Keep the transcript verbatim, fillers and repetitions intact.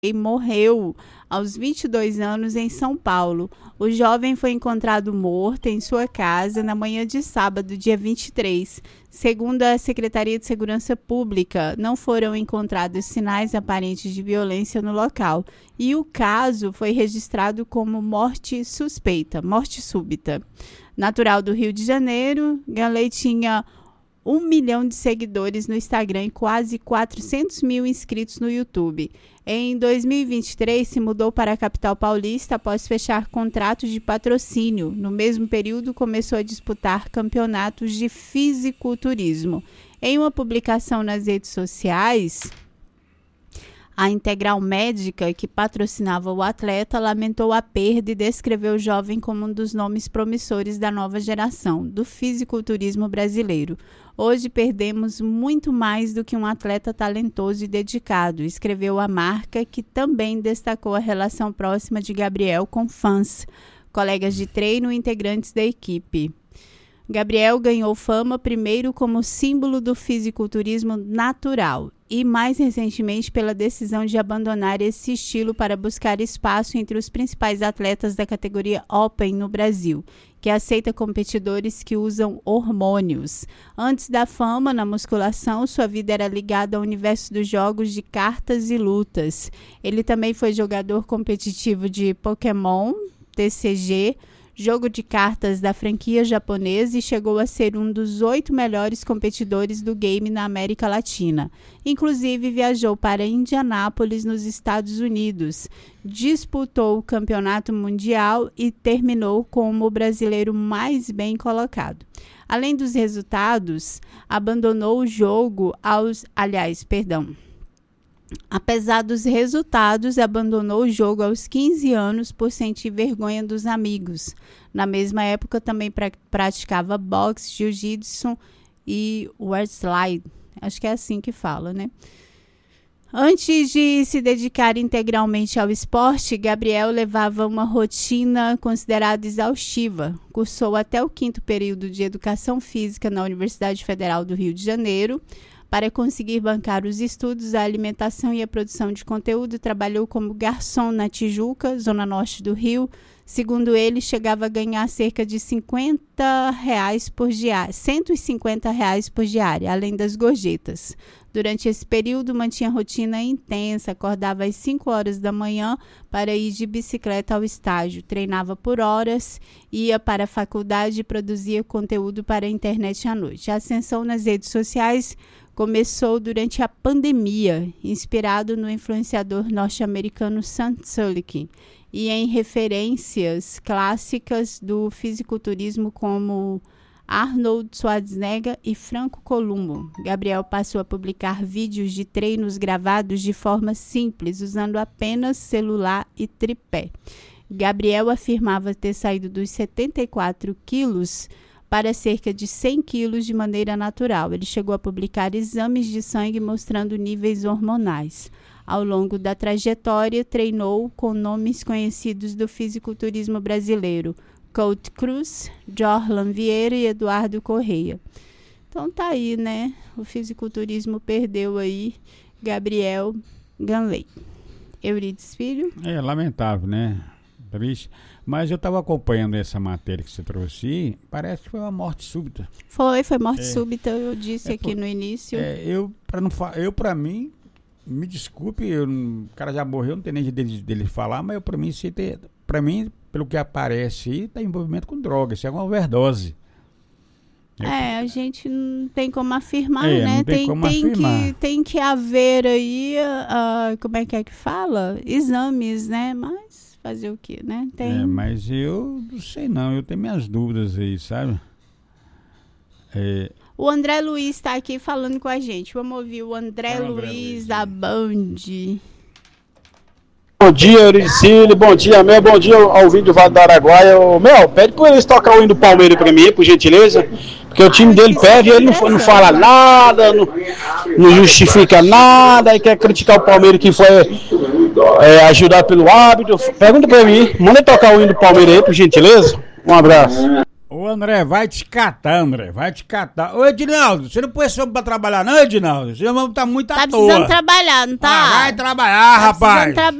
morreu aos vinte e dois anos em São Paulo. O jovem foi encontrado morto em sua casa na manhã de sábado, dia vinte e três. Segundo a Secretaria de Segurança Pública, não foram encontrados sinais aparentes de violência no local e o caso foi registrado como morte suspeita, morte súbita. Natural do Rio de Janeiro, Ganley tinha um milhão de seguidores no Instagram e quase quatrocentos mil inscritos no YouTube. Em dois mil e vinte e três, se mudou para a capital paulista após fechar contratos de patrocínio. No mesmo período, começou a disputar campeonatos de fisiculturismo. Em uma publicação nas redes sociais, a Integral Médica, que patrocinava o atleta, lamentou a perda e descreveu o jovem como um dos nomes promissores da nova geração do fisiculturismo brasileiro. Hoje perdemos muito mais do que um atleta talentoso e dedicado, escreveu a marca, que também destacou a relação próxima de Gabriel com fãs, colegas de treino e integrantes da equipe. Gabriel ganhou fama primeiro como símbolo do fisiculturismo natural e mais recentemente pela decisão de abandonar esse estilo para buscar espaço entre os principais atletas da categoria Open no Brasil, que aceita competidores que usam hormônios. Antes da fama na musculação, sua vida era ligada ao universo dos jogos de cartas e lutas. Ele também foi jogador competitivo de Pokémon, T C G, jogo de cartas da franquia japonesa e chegou a ser um dos oito melhores competidores do game na América Latina. Inclusive, viajou para Indianápolis, nos Estados Unidos, disputou o campeonato mundial e terminou como o brasileiro mais bem colocado. Além dos resultados, abandonou o jogo aos... Aliás, perdão... Apesar dos resultados, abandonou o jogo aos quinze anos por sentir vergonha dos amigos. Na mesma época, também pra, praticava boxe, jiu-jitsu e wrestling. Acho que é assim que fala, né? Antes de se dedicar integralmente ao esporte, Gabriel levava uma rotina considerada exaustiva. Cursou até o quinto período de Educação Física na Universidade Federal do Rio de Janeiro. Para conseguir bancar os estudos, a alimentação e a produção de conteúdo, trabalhou como garçom na Tijuca, zona norte do Rio. Segundo ele, chegava a ganhar cerca de cinquenta reais por diária, cento e cinquenta reais por diária, além das gorjetas. Durante esse período, mantinha rotina intensa, acordava às cinco horas da manhã para ir de bicicleta ao estágio, treinava por horas, ia para a faculdade e produzia conteúdo para a internet à noite. A ascensão nas redes sociais começou durante a pandemia, inspirado no influenciador norte-americano Sam Sulek e em referências clássicas do fisiculturismo como Arnold Schwarzenegger e Franco Columbo. Gabriel passou a publicar vídeos de treinos gravados de forma simples, usando apenas celular e tripé. Gabriel afirmava ter saído dos setenta e quatro quilos para cerca de cem quilos de maneira natural. Ele chegou a publicar exames de sangue mostrando níveis hormonais. Ao longo da trajetória, treinou com nomes conhecidos do fisiculturismo brasileiro, Colt Cruz, Jorlan Vieira e Eduardo Correia. Então tá aí, né? O fisiculturismo perdeu aí Gabriel Ganley. Eurides Filho? É lamentável, né? Triste. Mas eu estava acompanhando essa matéria que você trouxe, parece que foi uma morte súbita. Foi, foi morte é, súbita, eu disse é aqui por, no início. É, eu, para não eu para mim, me desculpe, eu, o cara já morreu, não tem nem jeito dele, dele falar, mas eu para mim, para mim, pelo que aparece aí, tá envolvimento com drogas, isso é uma overdose. É, a gente não tem como afirmar, é, né? Não tem, tem, como tem, afirmar. Que, tem que haver aí, uh, como é que é que fala? Exames, né? Mas fazer o quê, né? Tem... É, mas eu não sei não, eu tenho minhas dúvidas aí, sabe? É... O André Luiz está aqui falando com a gente. Vamos ouvir o André, André Luiz, Luiz da Band. Bom dia, Euricílio, bom dia, Mel, bom dia ao vídeo Vale do Araguaia. Ô, Mel, pede para eles tocar o hino do Palmeiras para mim, por gentileza, porque o time dele perde e ele não, não fala nada, não, não justifica nada, aí quer criticar o Palmeiras que foi é, ajudado pelo árbitro. Pergunta para mim, manda tocar o hino do Palmeiras aí, por gentileza. Um abraço. Ô André, vai te catar, André, vai te catar. Ô, Edinaldo, você não põe esse homem pra trabalhar, não, Edinaldo? Esse homem tá muito à Tá toa. precisando trabalhar, não tá? Ah, vai trabalhar, tá rapaz. Precisando trabalhar.